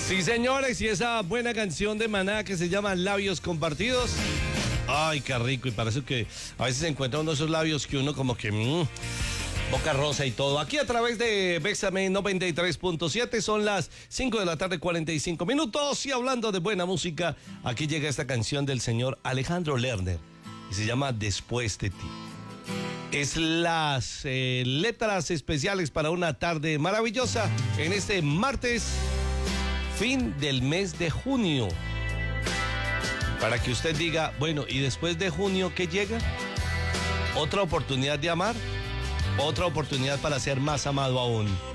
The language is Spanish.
Sí, señores, y esa buena canción de Maná que se llama Labios Compartidos. Ay, qué rico, y parece que a veces se encuentra uno de esos labios que uno como que... boca rosa y todo. Aquí a través de Bexame 93.7 son las 5 de la tarde, 45 minutos. Y hablando de buena música, aquí llega esta canción del señor Alejandro Lerner y se llama Después de ti. Es las letras especiales para una tarde maravillosa en este martes, fin del mes de junio. Para que usted diga, bueno, ¿y después de junio qué llega? ¿Otra oportunidad de amar? Otra oportunidad para ser más amado aún.